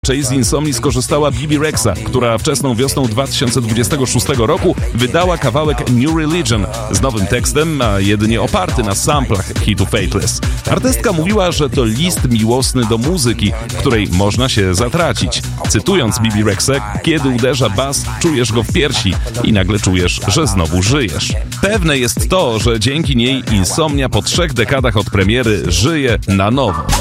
Z Insomni skorzystała Bebe Rexha, która wczesną wiosną 2026 roku wydała kawałek New Religion z nowym tekstem, a jedynie oparty na samplach hitu Faithless. Artystka mówiła, że to list miłosny do muzyki, w której można się zatracić. Cytując Bebe Rexhę, kiedy uderza bas, czujesz go w piersi i nagle czujesz, że znowu żyjesz. Pewne jest to, że dzięki niej Insomnia po 3 dekadach od premiery żyje na nowo.